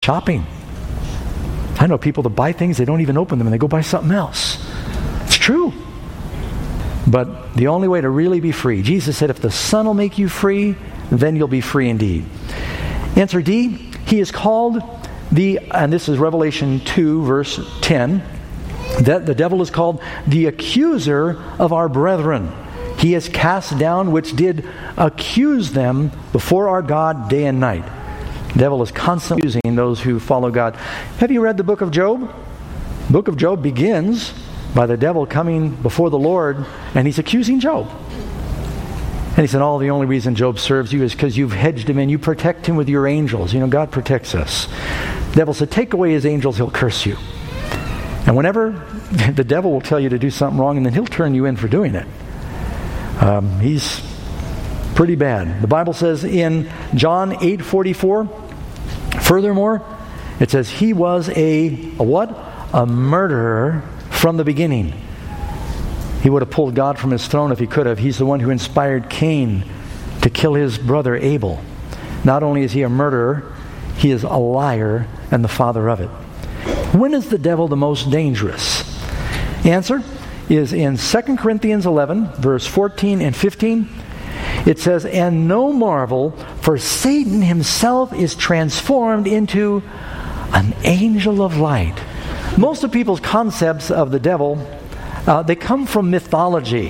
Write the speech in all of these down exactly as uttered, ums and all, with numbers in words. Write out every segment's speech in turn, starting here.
shopping. I know people that buy things, they don't even open them, and they go buy something else. It's true. But the only way to really be free, Jesus said, if the Son will make you free, then you'll be free indeed. Answer D, he is called the, and this is Revelation two, verse ten, that the devil is called the accuser of our brethren. He is cast down, which did accuse them before our God day and night. The devil is constantly accusing those who follow God. Have you read the book of Job? The book of Job begins by the devil coming before the Lord, and he's accusing Job. And he said, oh, the only reason Job serves you is because you've hedged him in. You protect him with your angels. You know, God protects us. The devil said, take away his angels, he'll curse you. And whenever the devil will tell you to do something wrong, and then he'll turn you in for doing it. Um, he's pretty bad. The Bible says in John eight forty-four, furthermore, it says he was a, a what? A murderer from the beginning. He would have pulled God from his throne if he could have. He's the one who inspired Cain to kill his brother Abel. Not only is he a murderer, he is a liar and the father of it. When is the devil the most dangerous? Answer is in Second Corinthians eleven, verse fourteen and fifteen. It says, and no marvel, for Satan himself is transformed into an angel of light. Most of people's concepts of the devil, uh, they come from mythology.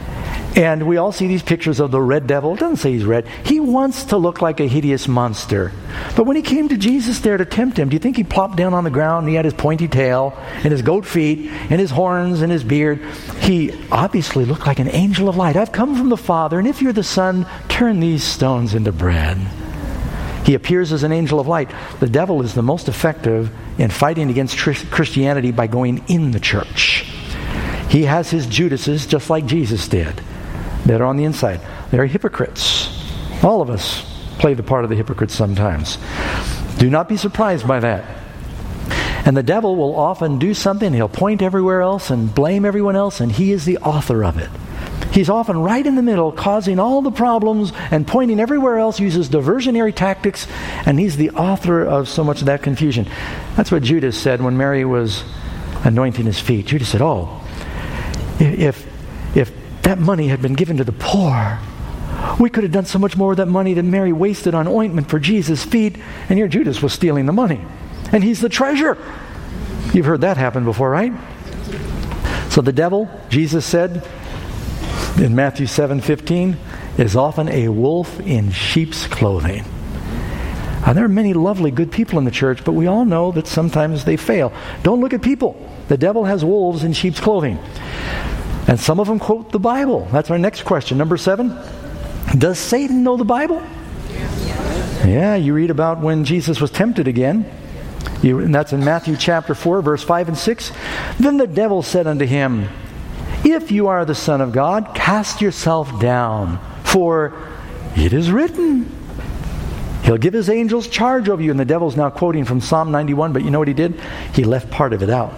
And we all see these pictures of the red devil. It doesn't say he's red. He wants to look like a hideous monster. But when he came to Jesus there to tempt him, do you think he plopped down on the ground and he had his pointy tail and his goat feet and his horns and his beard? He obviously looked like an angel of light. I've come from the Father, and if you're the Son, turn these stones into bread. He appears as an angel of light. The devil is the most effective in fighting against Christianity by going in the church. He has his Judases, just like Jesus did, that are on the inside. They're hypocrites. All of us play the part of the hypocrites sometimes. Do not be surprised by that. And the devil will often do something, he'll point everywhere else and blame everyone else, and he is the author of it. He's often right in the middle, causing all the problems and pointing everywhere else, uses diversionary tactics, and he's the author of so much of that confusion. That's what Judas said when Mary was anointing his feet. Judas said, oh, if if that money had been given to the poor, we could have done so much more with that money that Mary wasted on ointment for Jesus' feet, and here Judas was stealing the money. And he's the treasurer. You've heard that happen before, right? So the devil, Jesus said in Matthew seven fifteen, is often a wolf in sheep's clothing. Now, there are many lovely, good people in the church, but we all know that sometimes they fail. Don't look at people. The devil has wolves in sheep's clothing. And some of them quote the Bible. That's our next question. Number seven, does Satan know the Bible? Yeah, you read about when Jesus was tempted again. You, and that's in Matthew chapter four, verse five and six. Then the devil said unto him, if you are the Son of God, cast yourself down, for it is written, he'll give his angels charge over you. And the devil's now quoting from Psalm ninety-one, but you know what he did? He left part of it out.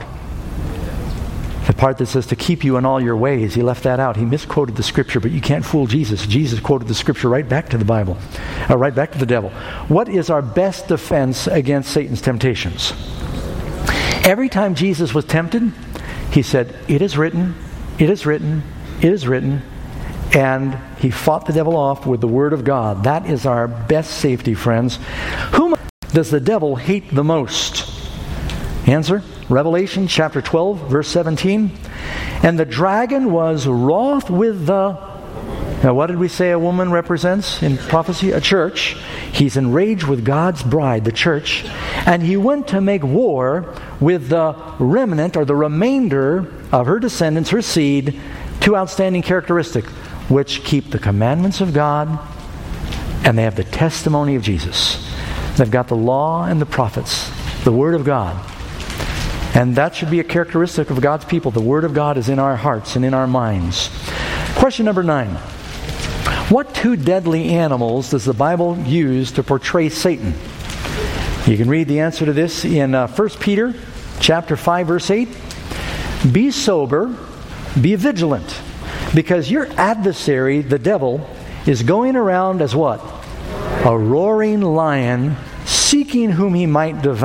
The part that says to keep you in all your ways, he left that out. He misquoted the scripture, but you can't fool Jesus. Jesus quoted the scripture right back to the Bible, uh, right back to the devil. What is our best defense against Satan's temptations? Every time Jesus was tempted, he said, it is written, it is written, it is written, and he fought the devil off with the word of God. That is our best safety, friends. Whom does the devil hate the most? Answer, Revelation chapter twelve, verse seventeen. And the dragon was wroth with the... Now what did we say a woman represents in prophecy? A church. He's enraged with God's bride, the church. And he went to make war with the remnant, or the remainder of her descendants, her seed. Two outstanding characteristics, which keep the commandments of God, and they have the testimony of Jesus. They've got the law and the prophets, the Word of God. And that should be a characteristic of God's people. The Word of God is in our hearts and in our minds. Question number nine. What two deadly animals does the Bible use to portray Satan? You can read the answer to this in uh, First Peter chapter five, verse eight. Be sober, be vigilant, because your adversary, the devil, is going around as what? A roaring lion, seeking whom he might devour.